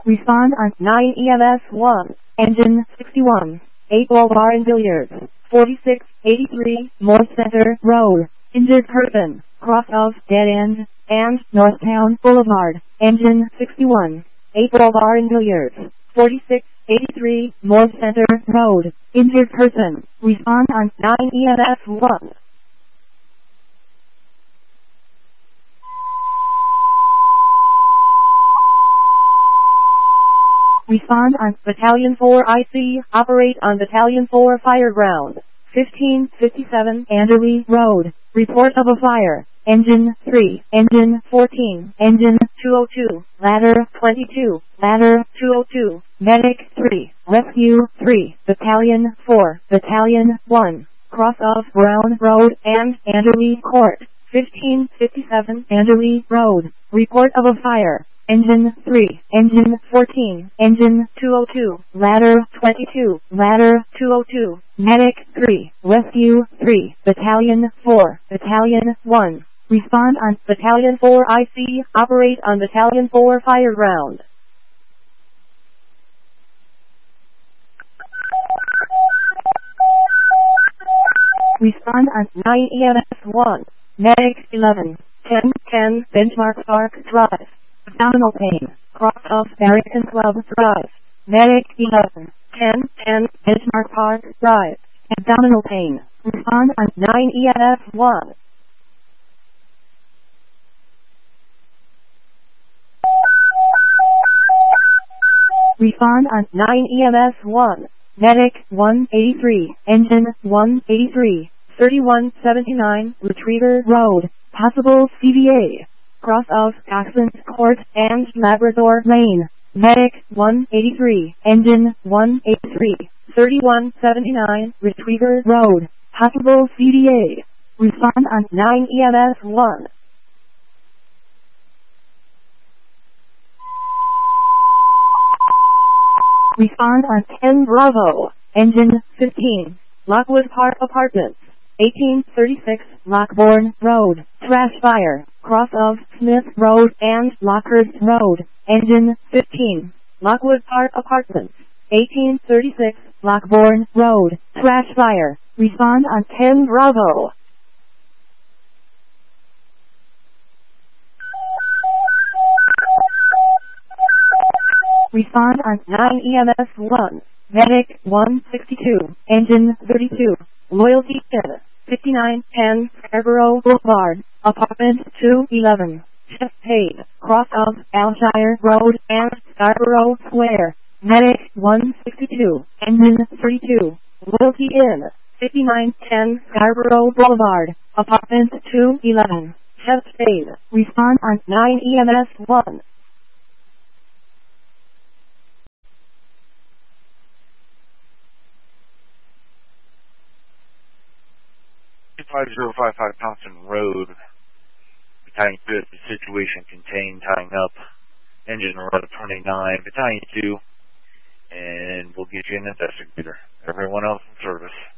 Respond on 9 EMS 1. Engine 61. 8 Ball Bar and Billiards. 4683 Morse Center Road. Injured person. Cross of Dead End and Northtown Boulevard. Engine 61. 8 Ball Bar and Billiards. 4683 Morse Center Road. Injured person. Respond on 9 EMS 1. Respond on Battalion 4 IC. Operate on Battalion 4 Fire Ground. 1557 Anderley Road. Report of a fire. Engine 3, Engine 14, Engine 202, Ladder 22, Ladder 202, Medic 3, Rescue 3, Battalion 4, Battalion 1, Cross of Brown Road and Anderley Court. 1557 Anderley Road. Report of a fire. Engine 3, Engine 14, Engine 202, Ladder 22, Ladder 202, Medic 3, Rescue 3, Battalion 4, Battalion 1. Respond on Battalion 4 IC. Operate on Battalion 4 Fire Ground. Respond on 9 EMS 1. Medic 11, 1010 Benchmark Park Drive. Abdominal pain. Cross of Barrington Club Drive. Medic 11, 1010 Benchmark Park Drive. Abdominal pain. Respond on 9 EMS 1. Respond on 9 EMS 1. Medic 183, Engine 183, 3179 Retriever Road. Possible CVA. Cross of Jackson's Court and Labrador Lane. Medic 183, Engine 183, 3179 Retriever Road. Possible CVA. Respond on 9 EMS 1. Respond on 10 Bravo. Engine 15. Lockwood Park Apartments. 1836 Lockbourne Road. Trash fire. Cross of Smith Road and Lockhurst Road. Engine 15. Lockwood Park Apartments. 1836 Lockbourne Road. Trash fire. Respond on 10 Bravo. Respond on 9 EMS 1. Medic 162, Engine 32, Loyalty Inn, 5910 Scarborough Boulevard, Apartment 211, Chef Paid, Cross of Alshire Road and Scarborough Square. Medic 162, Engine 32, Loyalty Inn, 5910 Scarborough Boulevard, Apartment 211, Chef Paid. Respond on 9 EMS 1. 5055 Thompson Road. Battalion 2 at the situation contained, tying up. Engine 1129, Battalion 2. And we'll get you an investigator. Everyone else in service.